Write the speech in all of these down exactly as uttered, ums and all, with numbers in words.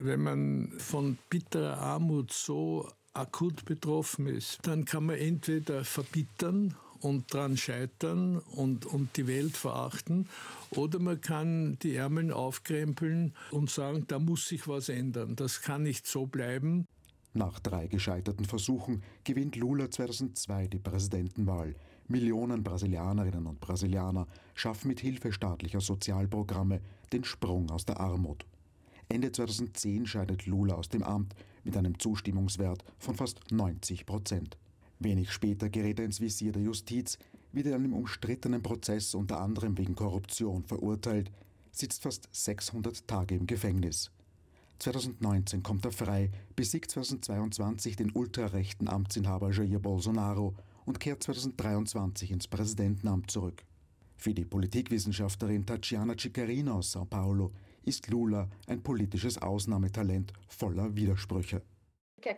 Wenn man von bitterer Armut so akut betroffen ist, dann kann man entweder verbittern und dran scheitern und, und die Welt verachten, oder man kann die Ärmel aufkrempeln und sagen, da muss sich was ändern, das kann nicht so bleiben. Nach drei gescheiterten Versuchen gewinnt Lula zweitausendzwei die Präsidentenwahl. Millionen Brasilianerinnen und Brasilianer schaffen mit Hilfe staatlicher Sozialprogramme den Sprung aus der Armut. Ende zweitausendzehn scheidet Lula aus dem Amt mit einem Zustimmungswert von fast neunzig Prozent. Wenig später gerät er ins Visier der Justiz, wird in einem umstrittenen Prozess unter anderem wegen Korruption verurteilt, sitzt fast sechshundert Tage im Gefängnis. zweitausendneunzehn kommt er frei, besiegt zweitausendzweiundzwanzig den ultrarechten Amtsinhaber Jair Bolsonaro und kehrt zweitausenddreiundzwanzig ins Präsidentenamt zurück. Für die Politikwissenschaftlerin Tatiana Ciccarino aus São Paulo ist Lula ein politisches Ausnahmetalent voller Widersprüche. Er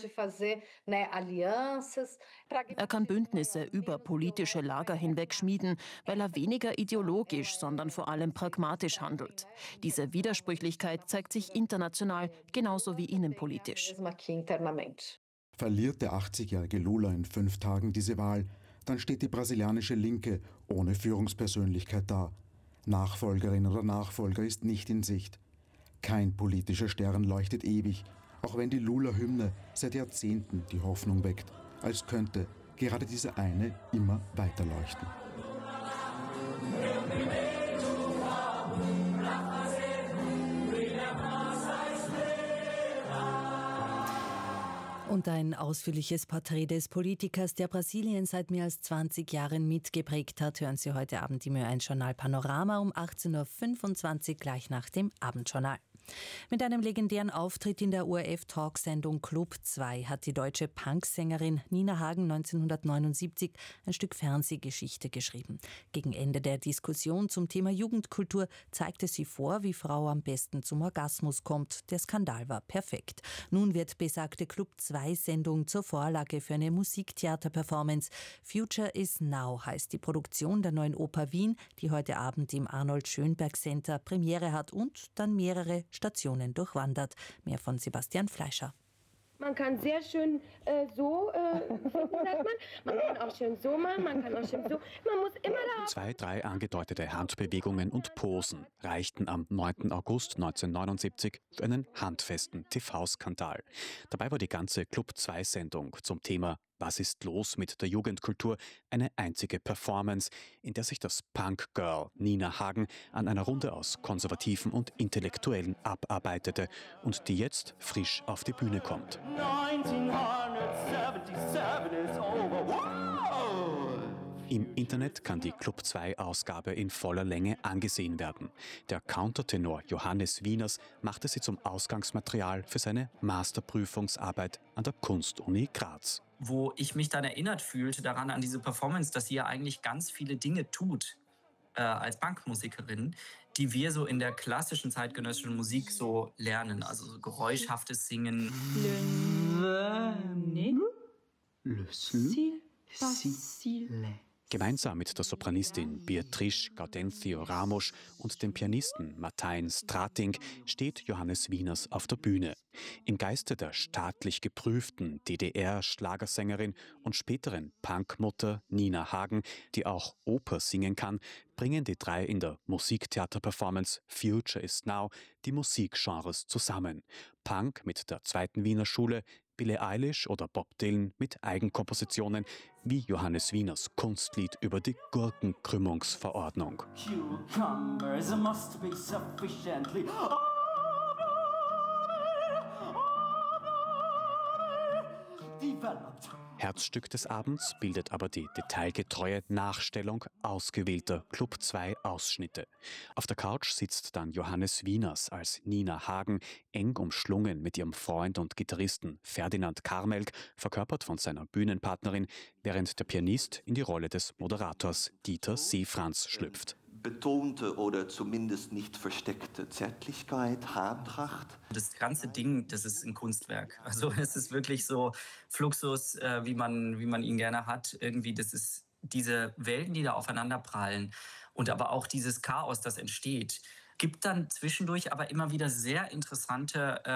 kann Bündnisse über politische Lager hinweg schmieden, weil er weniger ideologisch, sondern vor allem pragmatisch handelt. Diese Widersprüchlichkeit zeigt sich international genauso wie innenpolitisch. Verliert der achtzigjährige Lula in fünf Tagen diese Wahl, dann steht die brasilianische Linke ohne Führungspersönlichkeit da. Nachfolgerin oder Nachfolger ist nicht in Sicht. Kein politischer Stern leuchtet ewig, auch wenn die Lula-Hymne seit Jahrzehnten die Hoffnung weckt, als könnte gerade diese eine immer weiter leuchten. Und ein ausführliches Porträt des Politikers, der Brasilien seit mehr als zwanzig Jahren mitgeprägt hat, hören Sie heute Abend im Ö eins Journal Panorama um achtzehn Uhr fünfundzwanzig, gleich nach dem Abendjournal. Mit einem legendären Auftritt in der O R F-Talksendung Club zwei hat die deutsche Punksängerin Nina Hagen neunzehnhundertneunundsiebzig ein Stück Fernsehgeschichte geschrieben. Gegen Ende der Diskussion zum Thema Jugendkultur zeigte sie vor, wie Frau am besten zum Orgasmus kommt. Der Skandal war perfekt. Nun wird besagte Club zwei Sendung zur Vorlage für eine Musiktheater-Performance. Future is Now heißt die Produktion der Neuen Oper Wien, die heute Abend im Arnold Schönberg Center Premiere hat und dann mehrere Stationen durchwandert. Mehr von Sebastian Fleischer. Man kann sehr schön äh, so, äh, wie sagt man? Man kann auch schön so machen, man kann auch schön so. Man muss immer da. Zwei, drei angedeutete Handbewegungen und Posen reichten am neunten August neunzehnhundertneunundsiebzig für einen handfesten T V-Skandal. Dabei war die ganze Club zwei Sendung zum Thema Was ist los mit der Jugendkultur? Eine einzige Performance, in der sich das Punk-Girl Nina Hagen an einer Runde aus Konservativen und Intellektuellen abarbeitete und die jetzt frisch auf die Bühne kommt. neunzehnhundertsiebenundsiebzig is over. Wow! Im Internet kann die Club zwei Ausgabe in voller Länge angesehen werden. Der Countertenor Johannes Wieners machte sie zum Ausgangsmaterial für seine Masterprüfungsarbeit an der Kunstuni Graz. Wo ich mich dann erinnert fühlte daran an diese Performance, dass sie ja eigentlich ganz viele Dinge tut äh, als Punkmusikerin, die wir so in der klassischen zeitgenössischen Musik so lernen. Also so geräuschhaftes Singen. Le, le, Gemeinsam mit der Sopranistin Beatrice Gaudencio Ramos und dem Pianisten Martijn Strating steht Johannes Wieners auf der Bühne. Im Geiste der staatlich geprüften D D R-Schlagersängerin und späteren Punkmutter Nina Hagen, die auch Oper singen kann, bringen die drei in der Musiktheater-Performance Future is Now die Musikgenres zusammen. Punk mit der zweiten Wiener Schule, Billie Eilish oder Bob Dylan mit Eigenkompositionen wie Johannes Wieners Kunstlied über die Gurkenkrümmungsverordnung. Cucumbers must be sufficiently developed. Herzstück des Abends bildet aber die detailgetreue Nachstellung ausgewählter Club zwei Ausschnitte. Auf der Couch sitzt dann Johannes Wieners als Nina Hagen, eng umschlungen mit ihrem Freund und Gitarristen Ferdinand Karmelk, verkörpert von seiner Bühnenpartnerin, während der Pianist in die Rolle des Moderators Dieter Seefranz schlüpft. Betonte oder zumindest nicht versteckte Zärtlichkeit, Haartracht. Das ganze Ding, das ist ein Kunstwerk. Also es ist wirklich so Fluxus, äh, wie man, wie man ihn gerne hat. Irgendwie, das ist diese Welten, die da aufeinander prallen und aber auch dieses Chaos, das entsteht. gibt dann zwischendurch aber immer wieder sehr interessante